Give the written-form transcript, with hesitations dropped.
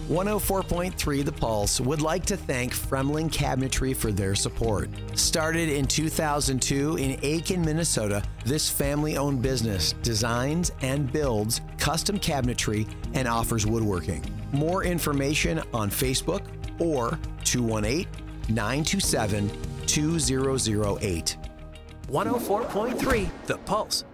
104.3 The Pulse would like to thank Fremling Cabinetry for their support. Started in 2002 in Aiken, Minnesota, this family-owned business designs and builds custom cabinetry and offers woodworking. More information on Facebook or 218-927-2008. 104.3 The Pulse.